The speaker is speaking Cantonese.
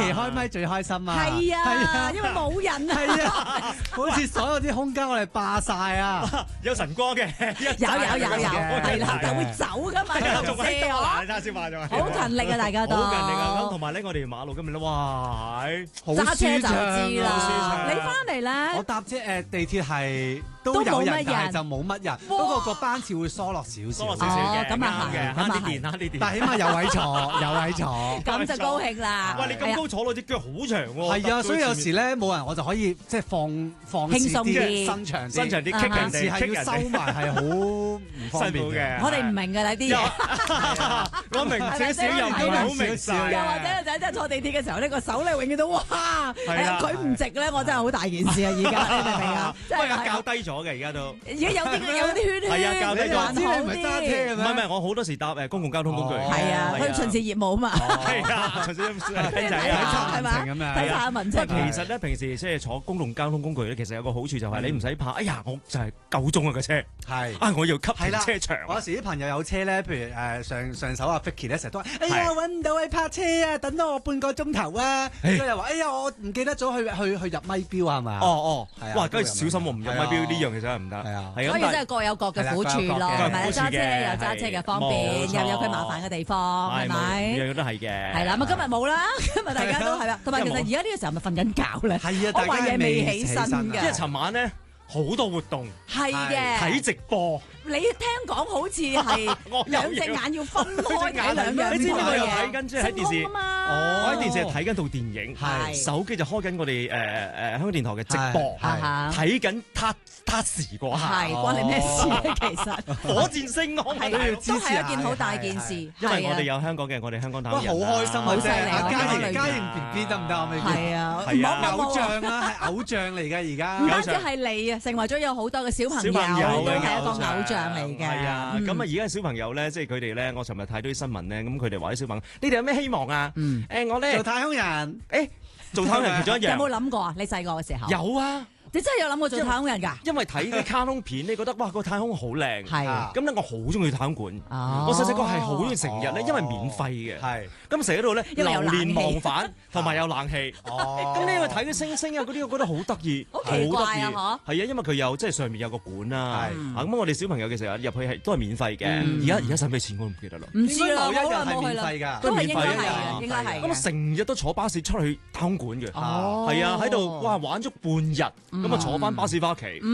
哋開咪最開心啊！ 係啊，因為冇人啊。 係啊，好似所有啲空間我哋霸晒啊！ 有晨光嘅， 有，係啦，就會走噶嘛， 仲喺度啊！你睇下先話咗， 好勤力啊，大家都好勤力啊！咁同埋咧，我哋馬路今日咧，哇， 揸車就知啦。 啊你翻嚟咧， 我搭車地鐵係都有人，但係就冇乜人。不過個班次會疏落少少， 嘅， 咁啊係， 慳啲電，慳啲電。 但係起碼有位坐，有位坐， 咁就高興啦。 喂，你咁高坐落隻腳好長喎。 係啊，所以有時咧冇人我就可以即係放輕鬆啲， 伸長啲，棘人哋， 係要收埋係好唔方便嘅。 我哋唔明㗎啦啲嘢， 我明少少又唔係好明晒。 又或者就係坐地鐵嘅時候呢個手咧永遠都哇，佢唔直咧，我真係好大件事啊！而家你明唔明啊？ 不過較低咗嘅而家都。 而家有啲圈圈， 係啊，較低咗。 知你唔係揸車嘅咩？ 唔係，我好多時搭公共交通工具。 係啊，去巡視業務啊嘛。 係啊，巡視聽仔啊， 係嘛？睇下民情。 其實咧，平時即係坐公共交通工具咧，其實有個好處就係你唔使怕。哎呀，我就係夠鐘啊個車。係啊，我要吸停車場。 我有時啲朋友有車咧，譬如上手啊 Vicky 咧，成日都話：哎呀，揾唔到位泊車啊，等多我半個鐘頭啊。佢又話：哎呀，我唔記得咗去入咪錶係嘛？ 哦，哇，梗係小心喎，唔入咪錶呢樣嘢真係唔得。係啊， 所以真係各有各嘅苦處咯，係咪？揸車有揸車嘅方便，又有佢麻煩嘅地方，係咪？ 樣樣都係嘅。 係啦，咁今日冇啦，今日大家都係啦。同埋其實而家呢個時候咪瞓緊覺咧。 係啊， 我話嘢未起身嘅。 因為尋晚咧好多活動， 係嘅， 睇直播。 你聽講好似係兩隻眼要分開睇兩樣， 你知唔知我又睇緊即係喺電視？我喺電視係睇緊套電影，手機就開緊我哋香港電台嘅直播，睇緊塔時嗰下。 係關你咩事咧？其實火箭升空都係一件好大件事， 因為我哋有香港嘅，我哋香港打人。 好開心啊！ 好犀利！ 嘉瑩 BB 得唔得？我未見。 係啊， 偶像啊，係偶像嚟㗎而家。 唔單止係你啊，成為咗有好多嘅小朋友都係一個偶像嚟嘅。 係啊，咁啊而家嘅小朋友咧，即係佢哋咧，我尋日睇到啲新聞咧，咁佢哋話啲小朋友，你哋有咩希望啊？我咧做太空人。 做太空人其中一樣。 有冇諗過啊？你細個嘅時候。 有啊。 你真係有諗過做太空人㗎？ 因為睇啲卡通片，你覺得哇個太空好靚， 係咁咧我好中意太空館。我細細個係好中意成日咧，因為免費嘅，係咁成日喺度咧流連忘返，同埋有冷氣。咁你因為睇啲星星啊嗰啲，我覺得好得意， 好奇怪啊！嗬， 係啊，因為佢有即係上面有個館啦。咁我哋小朋友嘅時候入去係都係免費嘅。而家使唔使錢我都唔記得啦。 唔知啦， 某一日係免費㗎， 都係免費應該係。 咁成日都坐巴士出去太空館嘅，係啊，喺度哇玩足半日，咁啊坐翻巴士翻屋企。